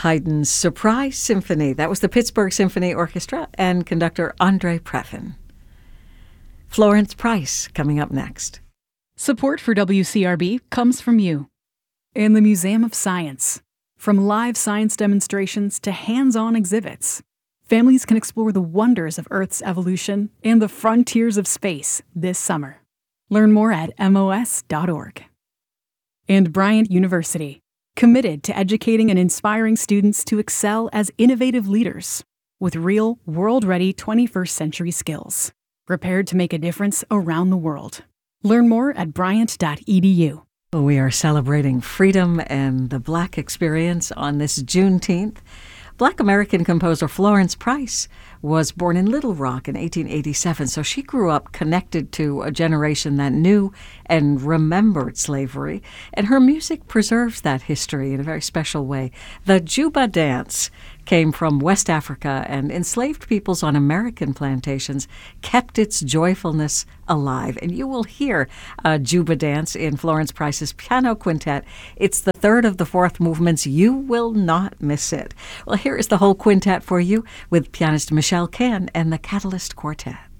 Haydn's Surprise Symphony. That was the Pittsburgh Symphony Orchestra and conductor Andre Previn. Florence Price coming up next. Support for WCRB comes from you and the Museum of Science. From live science demonstrations to hands-on exhibits, families can explore the wonders of Earth's evolution and the frontiers of space this summer. Learn more at mos.org. And Bryant University, committed to educating and inspiring students to excel as innovative leaders with real, world-ready 21st century skills, prepared to make a difference around the world. Learn more at bryant.edu. We are celebrating freedom and the Black experience on this Juneteenth. Black American composer Florence Price was born in Little Rock in 1887, so she grew up connected to a generation that knew and remembered slavery, and her music preserves that history in a very special way. The Juba Dance came from West Africa, and enslaved peoples on American plantations kept its joyfulness alive. And you will hear Juba Dance in Florence Price's piano quintet. It's the third of the fourth movements. You will not miss it. Well, here is the whole quintet for you with pianist Michelle Kahn and the Catalyst Quartet.